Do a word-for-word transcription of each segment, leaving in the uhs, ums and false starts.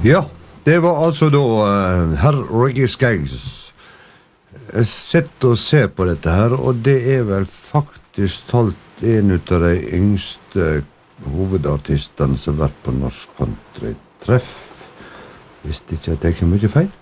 Ja, det var altså da uh, herr Ricky Skaggs. Jeg sitter og ser på dette her, og det er vel faktisk talt en ut av de yngste hovedartistene som har vært på norsk country-treff. Hvis ikke jeg tenker mye feil.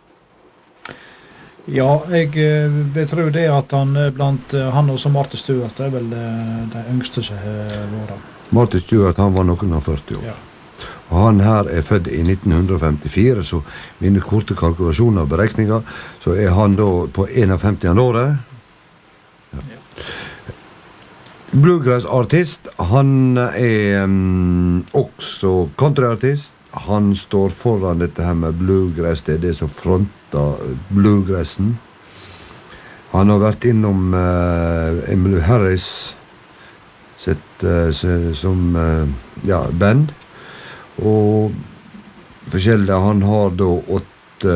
Ja, jeg, jeg tror det at han blant han og Martin Stewart er vel de yngste som har vært. Martin Stewart, han var noen av førti år. Ja. Og han her er født i nitten femtifire, så mine korte kalkulasjoner og beregninger, så er han da på femtién året. Ja. Ja. Bluegrass-artist, han er um, også country-artist. Han står foran dette her med bluegrass, det er det som fronter bluegrassen. Han har vært innom uh, Emmylou Harris sitt, uh, som uh, ja, band. Og forskjellig, han har da åtte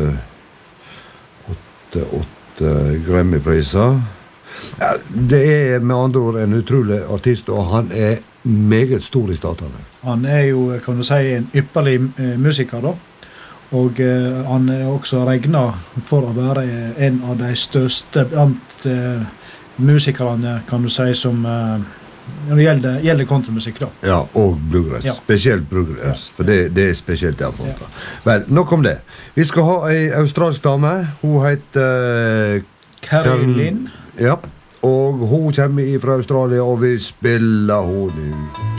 åtte, åtte Grammy-priser. Ja, det er med andre ord en utrolig artist, og han er meget stor i statene. Han er jo, kan du si, en ypperlig eh, musiker da, og eh, han er også regnet for å være en av de største blant eh, musikerne, kan du si, som eh, når det gjelder, gjelder countrymusikk da. Ja, og bluegrass. Ja. Spesielt bluegrass, ja. For det, det er spesielt der for ja. Vel, nok om det. Vi skal ha en australsk dame. Hun heter uh, Carrie Lynn. Ja, og hun kommer fra Australia, og vi spiller hun nu.